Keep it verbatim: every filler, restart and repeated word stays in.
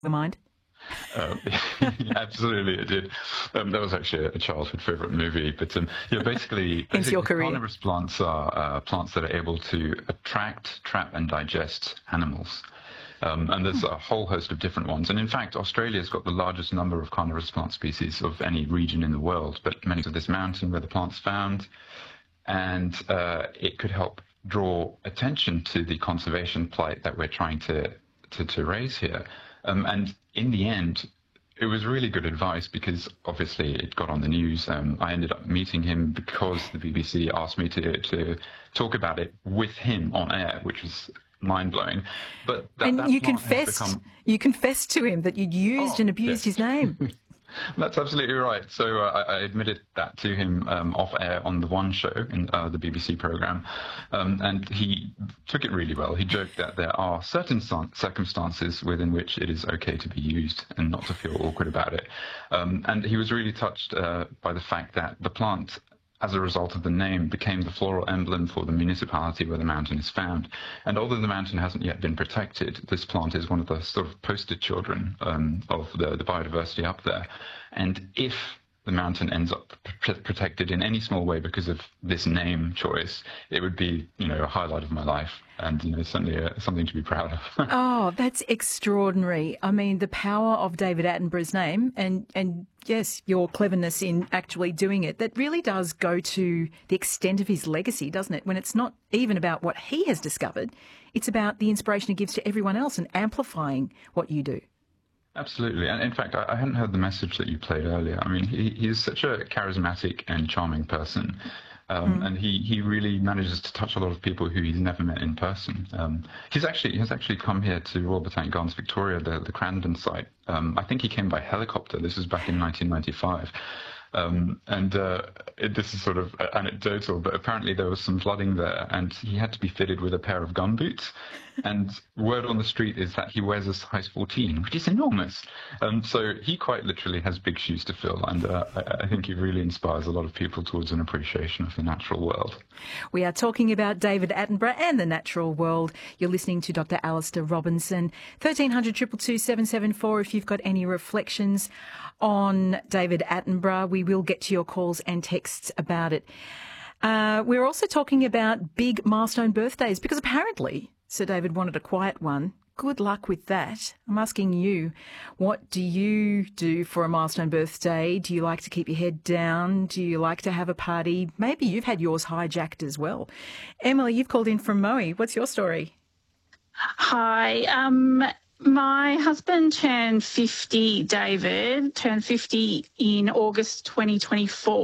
the mind? Um, absolutely, it did. Um, that was actually a childhood favourite movie. But um, yeah, basically, Hence your basically career. carnivorous plants are uh, plants that are able to attract, trap, and digest animals. Um, and there's a whole host of different ones. And in fact, Australia's got the largest number of carnivorous plant species of any region in the world. But many of this mountain where the plant's found, and uh, it could help draw attention to the conservation plight that we're trying to to, to raise here. Um, and in the end, it was really good advice because obviously it got on the news. Um, I ended up meeting him because the B B C asked me to to talk about it with him on air, which was mind blowing. But that, And that you plant has confessed, become. you confessed to him that you'd used Oh, and abused yes. his name. That's absolutely right. So uh, I, I admitted that to him um, off air on the One Show in uh, the B B C program, um, and he took it really well. He joked that there are certain son- circumstances within which it is okay to be used and not to feel awkward about it. Um, and he was really touched uh, by the fact that the plant, as a result of the name, became the floral emblem for the municipality where the mountain is found. And although the mountain hasn't yet been protected, this plant is one of the sort of poster children um, of the, the biodiversity up there. And if the mountain ends up pr- protected in any small way because of this name choice, it would be, you know, a highlight of my life and, you know, certainly uh, something to be proud of. Oh, that's extraordinary. I mean, the power of David Attenborough's name and, and yes, your cleverness in actually doing it, that really does go to the extent of his legacy, doesn't it? When it's not even about what he has discovered, it's about the inspiration he gives to everyone else and amplifying what you do. Absolutely. And in fact, I, I hadn't heard the message that you played earlier. I mean, he, he's such a charismatic and charming person. Um, Mm. and he, he really manages to touch a lot of people who he's never met in person. Um, he's actually he has actually come here to Royal Botanic Gardens Victoria, the, the Crandon site. Um, I think he came by helicopter. This was back in nineteen ninety-five. Um, and uh, it, this is sort of anecdotal, but apparently there was some flooding there, and he had to be fitted with a pair of gun boots. And word on the street is that he wears a size fourteen, which is enormous. Um, so he quite literally has big shoes to fill, and uh, I, I think he really inspires a lot of people towards an appreciation of the natural world. We are talking about David Attenborough and the natural world. You're listening to Doctor Alistair Robinson. thirteen hundred, two two two, seven seven four if you've got any reflections on David Attenborough. We will get to your calls and texts about it. Uh, we're also talking about big milestone birthdays because apparently Sir David wanted a quiet one. Good luck with that. I'm asking you, what do you do for a milestone birthday? Do you like to keep your head down? Do you like to have a party? Maybe you've had yours hijacked as well. Emily, you've called in from Moe. What's your story? Hi. Um, my husband turned fifty, David, turned fifty in August twenty twenty-four.